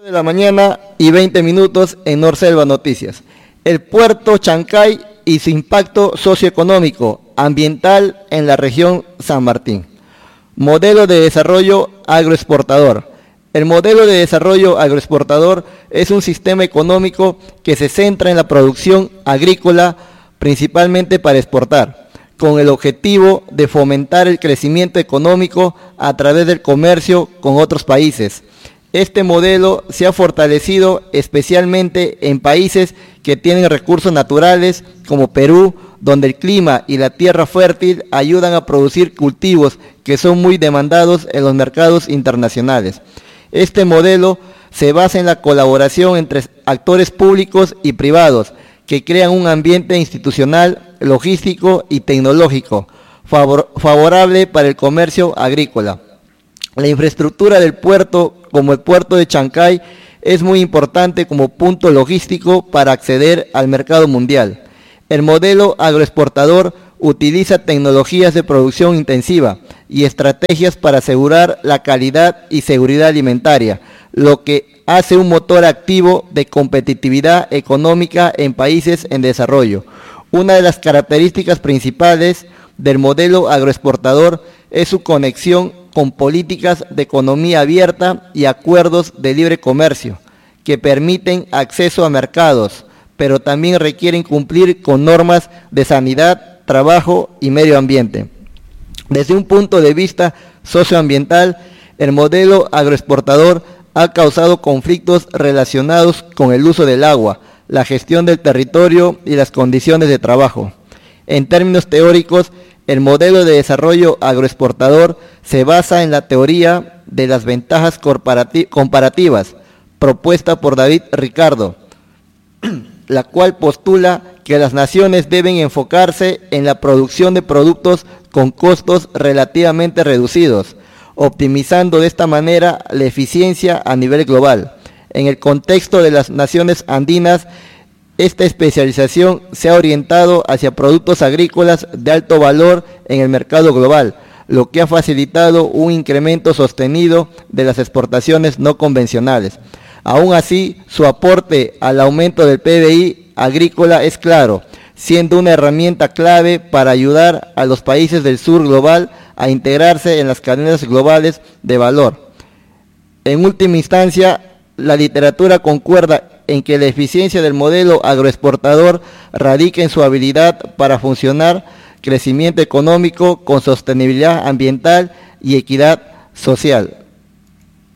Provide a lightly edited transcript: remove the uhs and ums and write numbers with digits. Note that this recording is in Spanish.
De la mañana y 20 minutos en Norselva Noticias. El puerto Chancay y su impacto socioeconómico, ambiental en la región San Martín. Modelo de desarrollo agroexportador. El modelo de desarrollo agroexportador es un sistema económico que se centra en la producción agrícola principalmente para exportar, con el objetivo de fomentar el crecimiento económico a través del comercio con otros países. Este modelo se ha fortalecido especialmente en países que tienen recursos naturales como Perú, donde el clima y la tierra fértil ayudan a producir cultivos que son muy demandados en los mercados internacionales. Este modelo se basa en la colaboración entre actores públicos y privados que crean un ambiente institucional, logístico y tecnológico favorable para el comercio agrícola. La infraestructura del puerto, como el puerto de Chancay, es muy importante como punto logístico para acceder al mercado mundial. El modelo agroexportador utiliza tecnologías de producción intensiva y estrategias para asegurar la calidad y seguridad alimentaria, lo que hace un motor activo de competitividad económica en países en desarrollo. Una de las características principales del modelo agroexportador es su conexión con políticas de economía abierta y acuerdos de libre comercio, que permiten acceso a mercados, pero también requieren cumplir con normas de sanidad, trabajo y medio ambiente. Desde un punto de vista socioambiental, el modelo agroexportador ha causado conflictos relacionados con el uso del agua, la gestión del territorio y las condiciones de trabajo. En términos teóricos, el modelo de desarrollo agroexportador se basa en la teoría de las ventajas comparativas propuesta por David Ricardo, la cual postula que las naciones deben enfocarse en la producción de productos con costos relativamente reducidos, optimizando de esta manera la eficiencia a nivel global. En el contexto de las naciones andinas, esta especialización se ha orientado hacia productos agrícolas de alto valor en el mercado global, lo que ha facilitado un incremento sostenido de las exportaciones no convencionales. Aún así, su aporte al aumento del PBI agrícola es claro, siendo una herramienta clave para ayudar a los países del sur global a integrarse en las cadenas globales de valor. En última instancia, la literatura concuerda en que la eficiencia del modelo agroexportador radica en su habilidad para funcionar, crecimiento económico con sostenibilidad ambiental y equidad social.